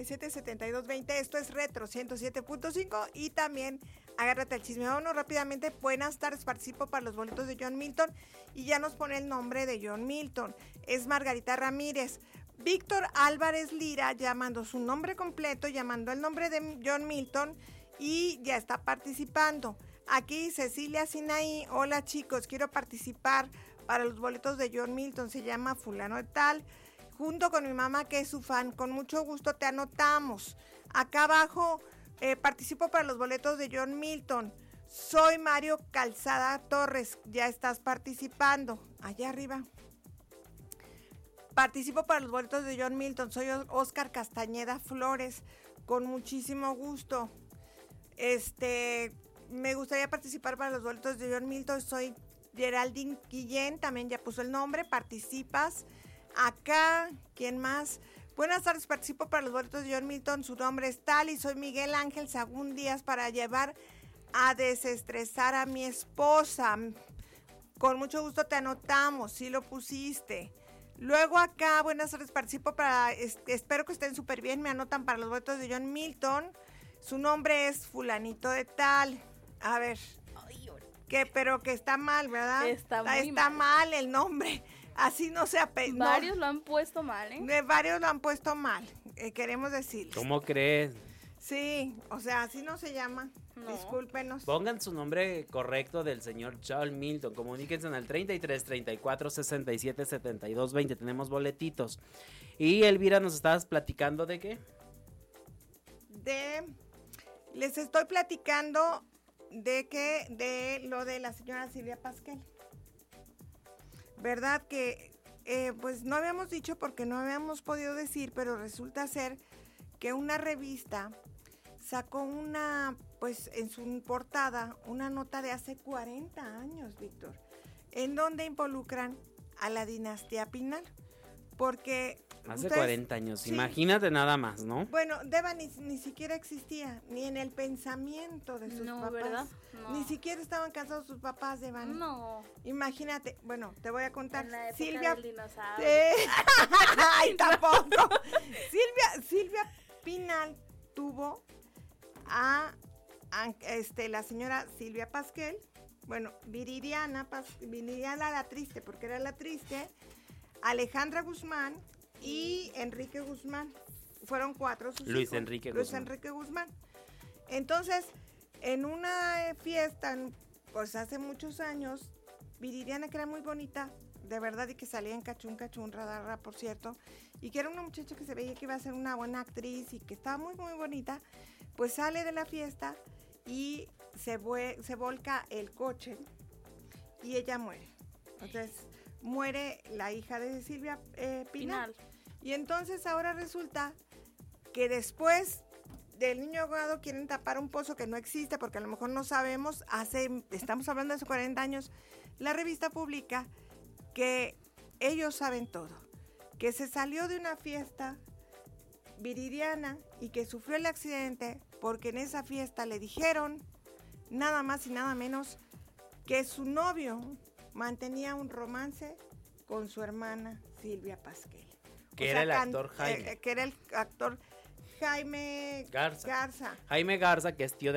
477-7220. Esto es Retro 107.5 y también agárrate al chisme. Vámonos rápidamente. Buenas tardes, participo para los boletos de John Milton y ya nos pone el nombre de John Milton. Es Margarita Ramírez. Víctor Álvarez Lira ya mandó su nombre completo, ya mandó el nombre de John Milton y ya está participando. Aquí Cecilia Sinaí, hola chicos, quiero participar para los boletos de John Milton, se llama fulano de tal, junto con mi mamá que es su fan, con mucho gusto te anotamos. Acá abajo participo para los boletos de John Milton, soy Mario Calzada Torres, ya estás participando, allá arriba. Participo para los boletos de John Milton, soy Oscar Castañeda Flores, con muchísimo gusto. Me gustaría participar para los boletos de John Milton, soy Geraldine Guillén, también ya puso el nombre, participas. Acá, ¿quién más? Buenas tardes, participo para los boletos de John Milton, su nombre es tal y soy Miguel Ángel Sagún Díaz para llevar a desestresar a mi esposa. Con mucho gusto te anotamos, sí lo pusiste. Luego acá, buenas tardes, participo para, espero que estén súper bien, me anotan para los boletos de John Milton. Su nombre es fulanito de tal. A ver, pero que está mal, ¿verdad? Está mal el nombre. Así no se apellida. Varios lo han puesto mal, ¿eh? Varios lo han puesto mal, queremos decirles. ¿Cómo crees? Sí, o sea, así no se llama. No. Discúlpenos. Pongan su nombre correcto del señor John Milton. Comuníquense en el 33 34 67 72 20. Tenemos boletitos. Y Elvira, ¿nos estabas platicando de qué? Les estoy platicando de lo de la señora Silvia Pasquel. ¿Verdad que pues no habíamos dicho porque no habíamos podido decir, pero resulta ser que una revista sacó pues en su portada, una nota de hace 40 años, Víctor, en donde involucran a la dinastía Pinal, porque... Hace 40 años, sí. Imagínate nada más, ¿no? Bueno, Deva ni siquiera existía, ni en el pensamiento de sus papás. ¿Verdad? No. Ni siquiera estaban casados sus papás, Deva. No. Imagínate, bueno, te voy a contar. En la época Silvia... del dinosaurio. ¡Ay, tampoco! Silvia Pinal tuvo a la señora Silvia Pasquel, bueno, Viridiana la triste, porque era la triste, Alejandra Guzmán y Enrique Guzmán. Fueron 4 sus Luis hijos. Enrique Guzmán. Entonces, en una fiesta, pues hace muchos años, Viridiana, que era muy bonita, de verdad, y que salía en Cachún, Radarra, por cierto, y que era una muchacha que se veía que iba a ser una buena actriz y que estaba muy, muy bonita, pues sale de la fiesta y se volca el coche y ella muere. Entonces, muere la hija de Silvia Pinal. Y entonces ahora resulta que después del niño ahogado quieren tapar un pozo que no existe porque a lo mejor no sabemos, estamos hablando de hace 40 años, la revista publica que ellos saben todo, que se salió de una fiesta Viridiana y que sufrió el accidente porque en esa fiesta le dijeron nada más y nada menos que su novio mantenía un romance con su hermana Silvia Pasquel. Que era el actor Jaime. Que era el actor Jaime Garza. Jaime Garza, que es tío de